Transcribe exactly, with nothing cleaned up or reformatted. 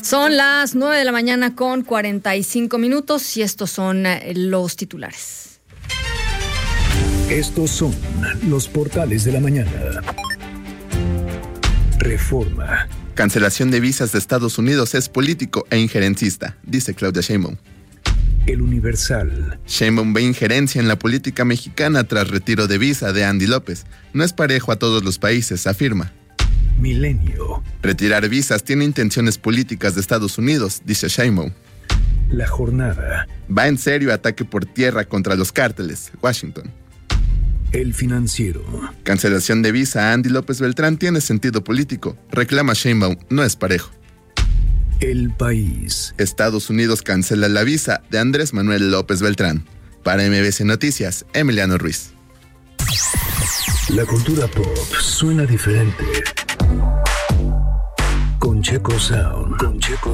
Son las nueve de la mañana con cuarenta y cinco minutos y estos son los titulares. Estos son los portales de la mañana. Reforma. Cancelación de visas de Estados Unidos es político e injerencista, dice Claudia Sheinbaum. El Universal. Sheinbaum ve injerencia en la política mexicana tras retiro de visa de Andy López. No es parejo a todos los países, afirma. Milenio. Retirar visas tiene intenciones políticas de Estados Unidos, dice Sheinbaum. La Jornada. Va en serio ataque por tierra contra los cárteles, Washington. El Financiero. Cancelación de visa a Andy López Beltrán tiene sentido político, reclama Sheinbaum, no es parejo. El País. Estados Unidos cancela la visa de Andrés Manuel López Beltrán. Para M B C Noticias, Emiliano Ruiz. La cultura pop suena diferente. Con Checo Sound. Con Checo